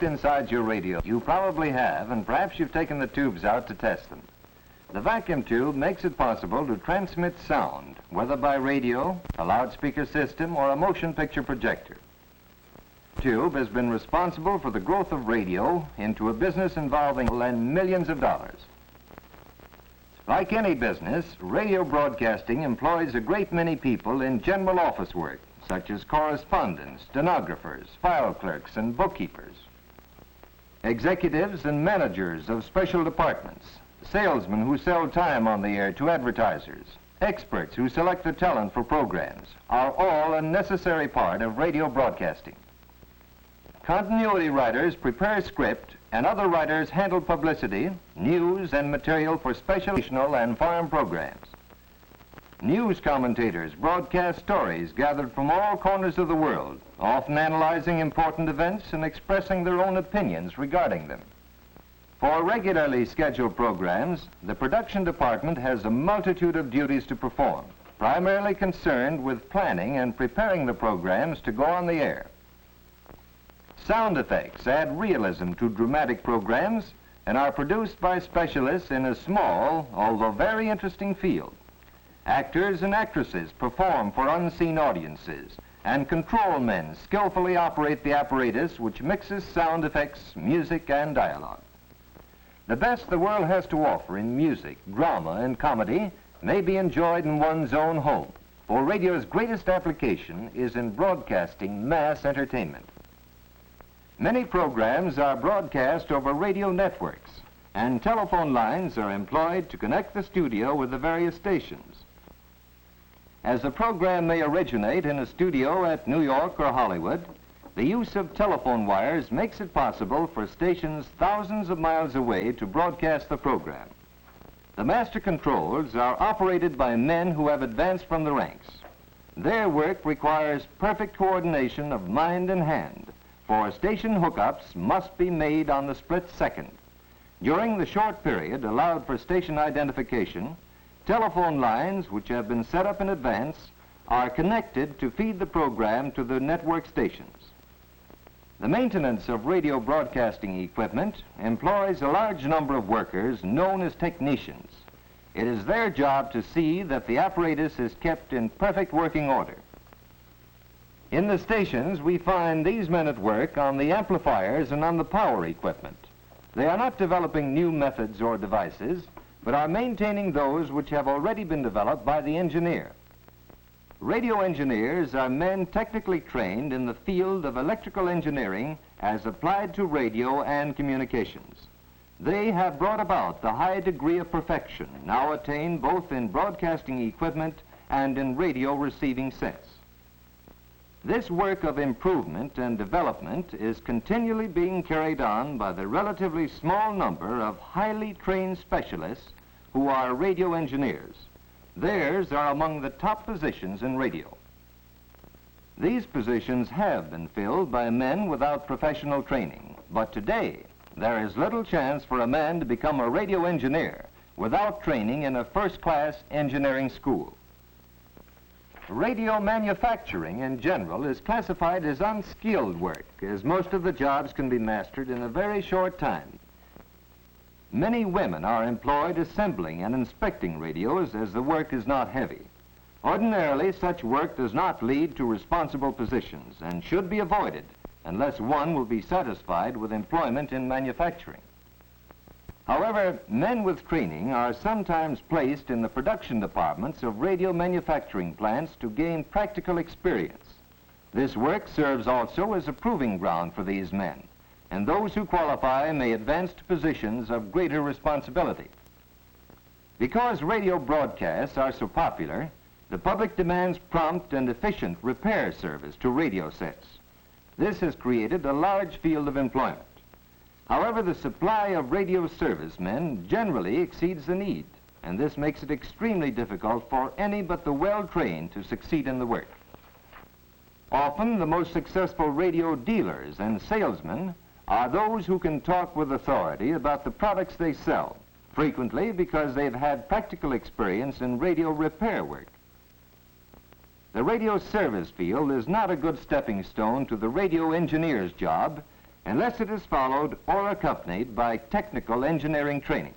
looked inside your radio. You probably have, and perhaps you've taken the tubes out to test them. The vacuum tube makes it possible to transmit sound, whether by radio, a loudspeaker system, or a motion picture projector. The tube has been responsible for the growth of radio into a business involving millions of dollars. Like any business, radio broadcasting employs a great many people in general office work, such as correspondents, stenographers, file clerks, and bookkeepers, executives and managers of special departments, salesmen who sell time on the air to advertisers, experts who select the talent for programs, are all a necessary part of radio broadcasting. Continuity writers prepare script, and other writers handle publicity, news, and material for special and foreign programs. News commentators broadcast stories gathered from all corners of the world, often analyzing important events and expressing their own opinions regarding them. For regularly scheduled programs, the production department has a multitude of duties to perform, primarily concerned with planning and preparing the programs to go on the air. Sound effects add realism to dramatic programs and are produced by specialists in a small, although very interesting field. Actors and actresses perform for unseen audiences, and control men skillfully operate the apparatus which mixes sound effects, music, and dialogue. The best the world has to offer in music, drama, and comedy may be enjoyed in one's own home, for radio's greatest application is in broadcasting mass entertainment. Many programs are broadcast over radio networks, and telephone lines are employed to connect the studio with the various stations. As a program may originate in a studio at New York or Hollywood, the use of telephone wires makes it possible for stations thousands of miles away to broadcast the program. The master controls are operated by men who have advanced from the ranks. Their work requires perfect coordination of mind and hand, for station hookups must be made on the split second. During the short period allowed for station identification, telephone lines, which have been set up in advance, are connected to feed the program to the network stations. The maintenance of radio broadcasting equipment employs a large number of workers known as technicians. It is their job to see that the apparatus is kept in perfect working order. In the stations, we find these men at work on the amplifiers and on the power equipment. They are not developing new methods or devices, but are maintaining those which have already been developed by the engineer. Radio engineers are men technically trained in the field of electrical engineering as applied to radio and communications. They have brought about the high degree of perfection now attained both in broadcasting equipment and in radio receiving sets. This work of improvement and development is continually being carried on by the relatively small number of highly trained specialists who are radio engineers. Theirs are among the top positions in radio. These positions have been filled by men without professional training, but today there is little chance for a man to become a radio engineer without training in a first-class engineering school. Radio manufacturing in general is classified as unskilled work, as most of the jobs can be mastered in a very short time. Many women are employed assembling and inspecting radios as the work is not heavy. Ordinarily, such work does not lead to responsible positions and should be avoided unless one will be satisfied with employment in manufacturing. However, men with training are sometimes placed in the production departments of radio manufacturing plants to gain practical experience. This work serves also as a proving ground for these men, and those who qualify may advance to positions of greater responsibility. Because radio broadcasts are so popular, the public demands prompt and efficient repair service to radio sets. This has created a large field of employment. However, the supply of radio servicemen generally exceeds the need, and this makes it extremely difficult for any but the well-trained to succeed in the work. Often, the most successful radio dealers and salesmen are those who can talk with authority about the products they sell, frequently because they've had practical experience in radio repair work. The radio service field is not a good stepping stone to the radio engineer's job, unless it is followed or accompanied by technical engineering training.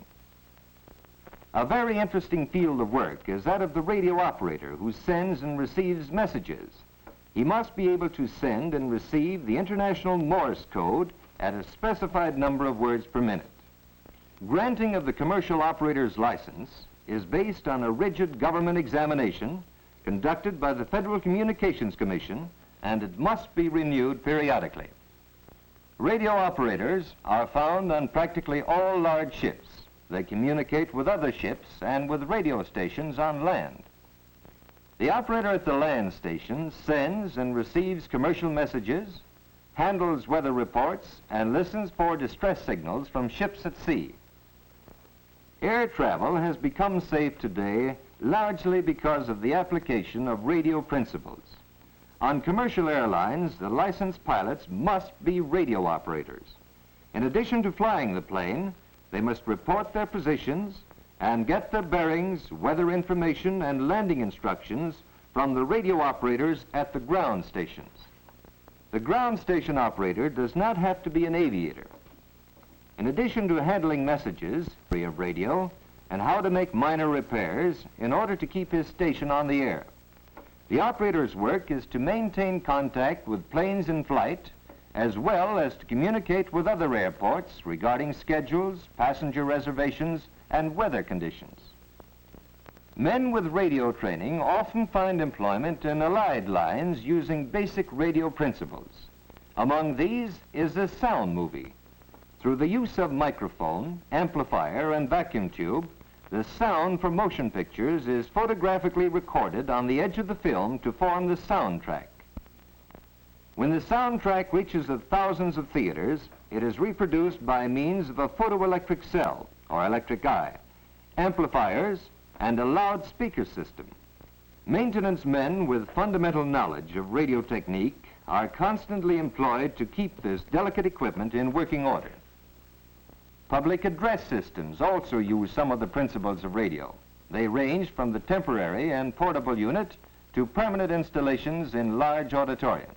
A very interesting field of work is that of the radio operator who sends and receives messages. He must be able to send and receive the International Morse code at a specified number of words per minute. Granting of the commercial operator's license is based on a rigid government examination conducted by the Federal Communications Commission, and it must be renewed periodically. Radio operators are found on practically all large ships. They communicate with other ships and with radio stations on land. The operator at the land station sends and receives commercial messages, handles weather reports, and listens for distress signals from ships at sea. Air travel has become safe today largely because of the application of radio principles. On commercial airlines, the licensed pilots must be radio operators. In addition to flying the plane, they must report their positions and get their bearings, weather information, and landing instructions from the radio operators at the ground stations. The ground station operator does not have to be an aviator. In addition to handling messages of radio and how to make minor repairs in order to keep his station on the air, the operator's work is to maintain contact with planes in flight, as well as to communicate with other airports regarding schedules, passenger reservations, and weather conditions. Men with radio training often find employment in allied lines using basic radio principles. Among these is the sound movie. Through the use of microphone, amplifier, and vacuum tube, the sound for motion pictures is photographically recorded on the edge of the film to form the soundtrack. When the soundtrack reaches the thousands of theaters, it is reproduced by means of a photoelectric cell, or electric eye, amplifiers, and a loudspeaker system. Maintenance men with fundamental knowledge of radio technique are constantly employed to keep this delicate equipment in working order. Public address systems also use some of the principles of radio. They range from the temporary and portable unit to permanent installations in large auditoriums.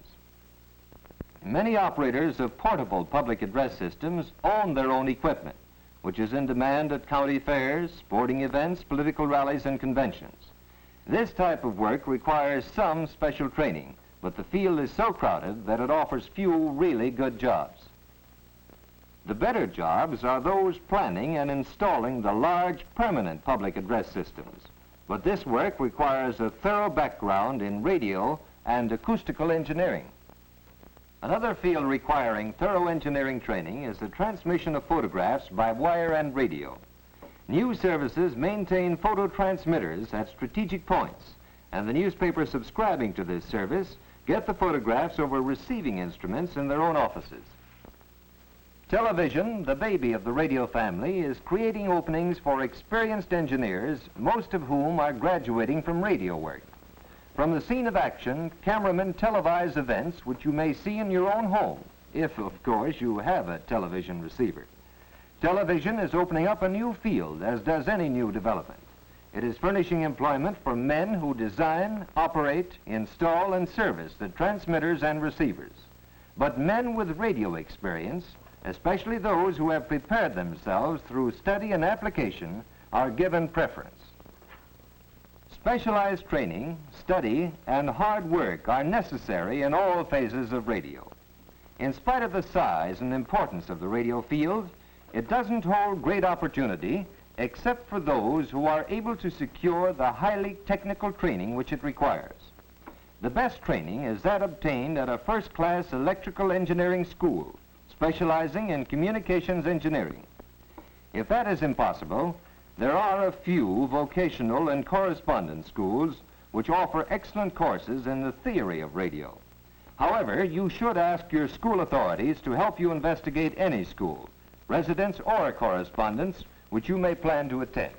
Many operators of portable public address systems own their own equipment, which is in demand at county fairs, sporting events, political rallies, and conventions. This type of work requires some special training, but the field is so crowded that it offers few really good jobs. The better jobs are those planning and installing the large permanent public address systems, but this work requires a thorough background in radio and acoustical engineering. Another field requiring thorough engineering training is the transmission of photographs by wire and radio. News services maintain photo transmitters at strategic points, and the newspapers subscribing to this service get the photographs over receiving instruments in their own offices. Television, the baby of the radio family, is creating openings for experienced engineers, most of whom are graduating from radio work. From the scene of action, cameramen televise events which you may see in your own home, if, of course, you have a television receiver. Television is opening up a new field, as does any new development. It is furnishing employment for men who design, operate, install, and service the transmitters and receivers. But men with radio experience, especially those who have prepared themselves through study and application, are given preference. Specialized training, study, and hard work are necessary in all phases of radio. In spite of the size and importance of the radio field, it doesn't hold great opportunity except for those who are able to secure the highly technical training which it requires. The best training is that obtained at a first-class electrical engineering school, specializing in communications engineering. If that is impossible, there are a few vocational and correspondence schools which offer excellent courses in the theory of radio. However, you should ask your school authorities to help you investigate any school, residence or correspondence, which you may plan to attend.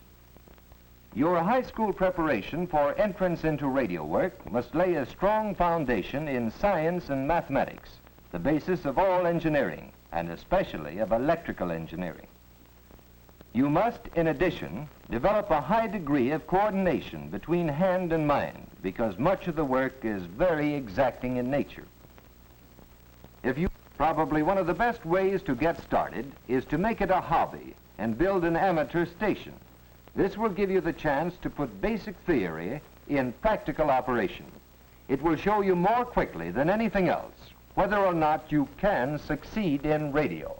Your high school preparation for entrance into radio work must lay a strong foundation in science and mathematics, the basis of all engineering, and especially of electrical engineering. You must, in addition, develop a high degree of coordination between hand and mind, because much of the work is very exacting in nature. If you Probably one of the best ways to get started is to make it a hobby and build an amateur station. This will give you the chance to put basic theory in practical operation. It will show you more quickly than anything else whether or not you can succeed in radio.